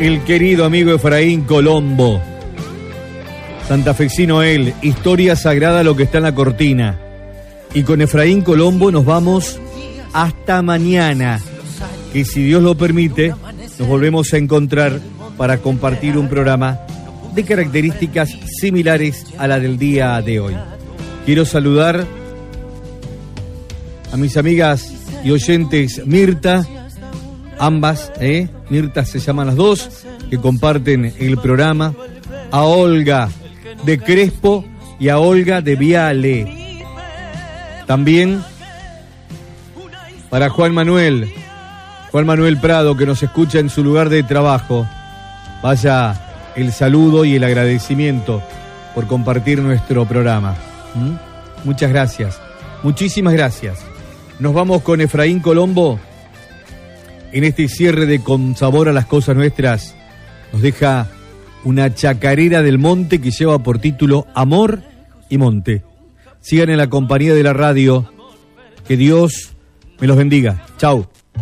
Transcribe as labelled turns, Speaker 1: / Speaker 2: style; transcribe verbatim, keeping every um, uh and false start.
Speaker 1: el querido amigo Efraín Colombo. Santafesino él, historia sagrada lo que está en la cortina. Y con Efraín Colombo nos vamos hasta mañana, que si Dios lo permite, nos volvemos a encontrar para compartir un programa de características similares a la del día de hoy. Quiero saludar a mis amigas y oyentes Mirta, ambas, ¿eh? Mirta se llaman las dos, que comparten el programa, a Olga de Crespo y a Olga de Viale. También para Juan Manuel, Juan Manuel Prado, que nos escucha en su lugar de trabajo. Vaya el saludo y el agradecimiento por compartir nuestro programa. ¿Mm? Muchas gracias, muchísimas gracias. Nos vamos con Efraín Colombo en este cierre de Con Sabor a las Cosas Nuestras. Nos deja una chacarera del monte que lleva por título Amor y Monte. Sigan en la compañía de la radio. Que Dios me los bendiga. Chau.